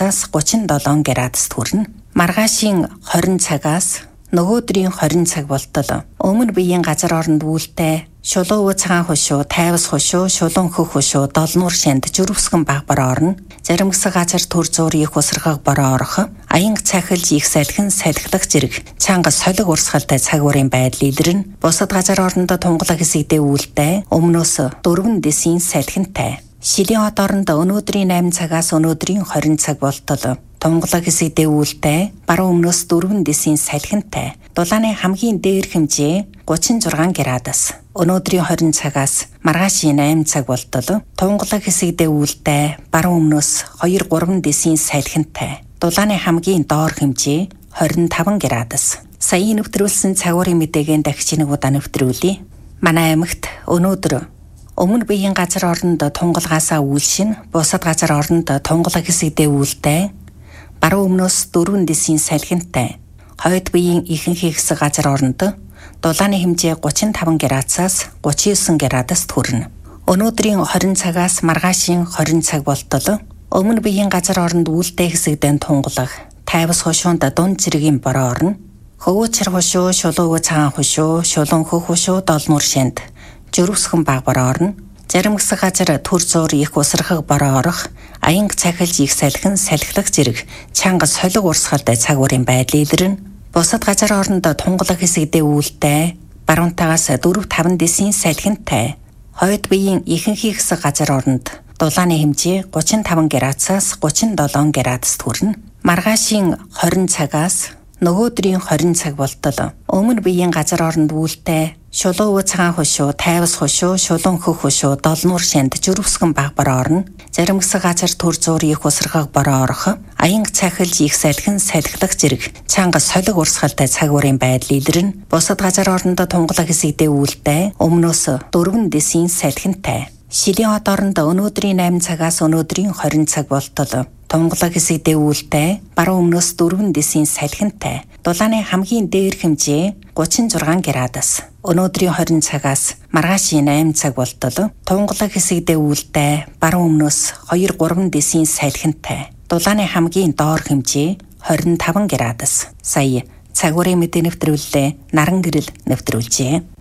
градусаас 37 градус хүрнэ. Маргаашийн 20 цагаас нөгөөдрийн 20 цаг болтол өмнө биеийн газар оронд үүлтэй шулуун цагаан хушуу, тайвас хушуу, шулуун хөх хушуу, долнуур шанд жирвсгэн багбар орно. Заримгсаг газар төр зуур их усаргаг бороо орох. Аянг цахилж их салхин салхилах зэрэг чанга солиг урсгалтай цаг уурын байдал илэрнэ. Бусад газар орондоо тунгалаг хэсэгдээ үүлтэй өмнөөс 4 дэсийн салхинтай. Шилийн хот орондоо өнөөдрийн 8 цагаас өнөөдрийн 20 цаг болтол тунгалаг хэсэгдээ үүлтэй баруун өмнөөс 4 дэсийн салхинтай. Дулааны хамгийн дээр хэмжээ 36 градус. Өнөөдрийн 20 цагаас маргаашийн 8 цаг болтол тунгалаг хэсэгдээ үүлтэй баруун өмнөөс 2-3 дэсийн салхинтай. Дулааны хамгийн доор хэмжээ 25 градус. Сая нэвтрүүлсэн цагуурын мэдээгийн дахиж нэг удаа нэвтрүүлье. Манай аймагт өнөөдөр өмнө биеийн газар оронд тунгалгаасаа үйлшин, бусад газар оронд тунгалаг хэсэгдээ үүлтэй баруун өмнөөс 4 дэсийн салхинтай. Хойд биеийн ихэнх хэсэг газар оронд дулааны хэмжээ 35 градусаас 39 градус хүрнэ. Өнөөдрийн 20 цагаас маргаашийн 20 цаг болтол өмнө биеийн газар оронд үүлтэй хэсэгдэн тунгалаг, тайвас хушуунд дунд цэрэгийн бороо орно. Хөвөөчр хушуу, шулуун цагаан хушуу, шулуун хөх хушуу, долнуур шанд жирвсгэн багбар орно. Заримгсаг газар төр зуур их усаргаг бороо орох. Аянг цахилж их салхин салхилах зэрэг чанга солиг урсгалтай цаг уурын байдал илэрнэ. Бусад газар орондоо тунгалаг хэсэгдээ үүлтэй баруунтаагаас 4-5 дэсийн салхинтай. Хойд биеийн ихэнх хэсэг газар оронд дулааны хэмжээ 35 градусаас 37 градус хүрнэ. Маргаашийн 20 цагаас нөгөөдрийн 20 цаг болтол өмнө биеийн газар оронд үүлтэй шулуун цагаан хушуу, тайвас хушуу, шулуун хөх хушуу, долнуур шанд жирвсгэн багбар орно. Заримгсаг газар төр зуур их усаргаг бороо орох. Аянг цахилж их салхин салхилах зэрэг чанга солиг урсгалтай цаг уурын байдал илэрнэ. Бусад газар орондоо тунгалаг хэсэгдээ үүлтэй өмнөөс 4 дэсийн салхинтай. Шилийн хот орондоо өнөөдрийн 8 цагаас өнөөдрийн 20 цаг болтол тунгалаг хэсэгдээ үүлтэй баруун өмнөөс 4 дэсийн салхинтай. Дулааны хамгийн дээр хэмжээ 36 градус. Өнөөдрийн 20 цагаас маргаашийн 8 цаг болтол тунгалаг хэсэгдээ үүлтэй баруун өмнөөс 2-3 дэсийн салхинтай. Дулааны хамгийн доор хэмжээ 25 градус. Сая цагуурын мэдээ нэвтрүүллээ. Наран гэрэл нэвтрүүлжээ.